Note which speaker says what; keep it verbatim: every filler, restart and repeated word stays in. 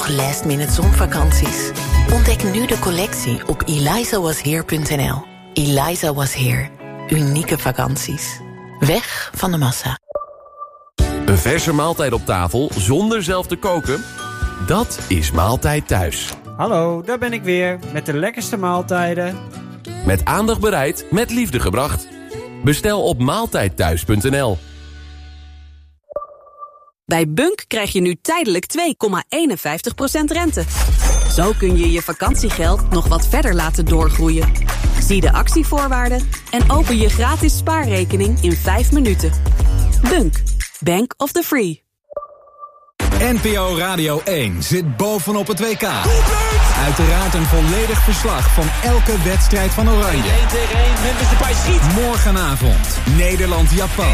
Speaker 1: nog last-minute zonvakanties? Ontdek nu de collectie op eliza was here punt n l. Eliza Was Here. Unieke vakanties. Weg van de massa.
Speaker 2: Een verse maaltijd op tafel zonder zelf te koken? Dat is Maaltijd Thuis.
Speaker 3: Hallo, daar ben ik weer met de lekkerste maaltijden.
Speaker 2: Met aandacht bereid, met liefde gebracht. Bestel op maaltijd thuis punt n l.
Speaker 4: Bij Bunk krijg je nu tijdelijk twee komma eenenvijftig procent rente. Zo kun je je vakantiegeld nog wat verder laten doorgroeien. Zie de actievoorwaarden en open je gratis spaarrekening in vijf minuten. Bunk, Bank of the Free.
Speaker 5: N P O Radio één zit bovenop het W K. Uiteraard een volledig verslag van elke wedstrijd van Oranje.
Speaker 6: één tegen één, Memphis Depay schiet.
Speaker 5: Morgenavond, Nederland-Japan.